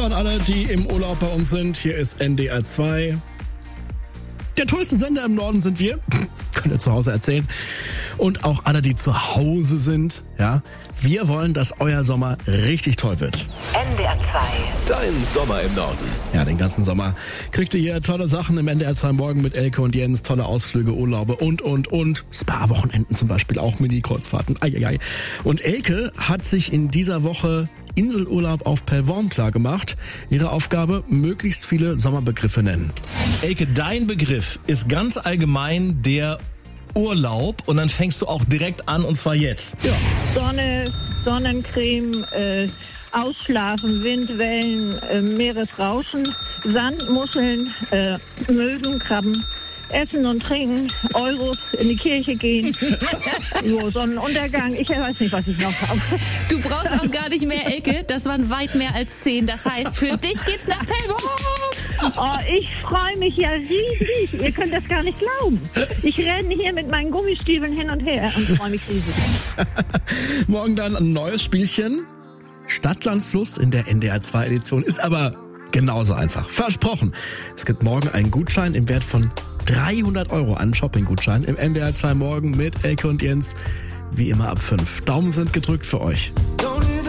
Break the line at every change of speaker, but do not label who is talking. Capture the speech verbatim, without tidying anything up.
an alle, die im Urlaub bei uns sind. Hier ist N D R zwei. Der tollste Sender im Norden sind wir. Könnt ihr zu Hause erzählen. Und auch alle, die zu Hause sind. Ja, wir wollen, dass euer Sommer richtig toll wird.
N D R zwei.
Dein Sommer im Norden.
Ja, den ganzen Sommer kriegt ihr hier tolle Sachen im N D R zwei Morgen mit Elke und Jens. Tolle Ausflüge, Urlaube und, und, und. Spa-Wochenenden zum Beispiel, auch Mini-Kreuzfahrten. Eieiei. Und Elke hat sich in dieser Woche Inselurlaub auf Pellworm klar gemacht. Ihre Aufgabe, möglichst viele Sommerbegriffe nennen.
Elke, dein Begriff ist ganz allgemein der Urlaub und dann fängst du auch direkt an und zwar jetzt.
Ja. Sonne, Sonnencreme, äh, Ausschlafen, Windwellen, äh, Meeresrauschen, Sand, Muscheln, äh, Möwen, Krabben. Essen und trinken, Euros, in die Kirche gehen, so, Sonnenuntergang, ich weiß nicht, was ich noch habe.
Du brauchst auch gar nicht mehr, Elke, das waren weit mehr als zehn, das heißt, für dich geht's nach Pellworm.
Oh, ich freue mich ja riesig, ihr könnt das gar nicht glauben. Ich renne hier mit meinen Gummistiefeln hin und her und freue mich riesig.
Morgen dann ein neues Spielchen, Stadt, Land, Fluss in der N D R zwei Edition, ist aber genauso einfach, versprochen. Es gibt morgen einen Gutschein im Wert von dreihundert Euro an Shopping-Gutschein im N D R zwei Morgen mit Elke und Jens. Wie immer ab fünf. Daumen sind gedrückt für euch.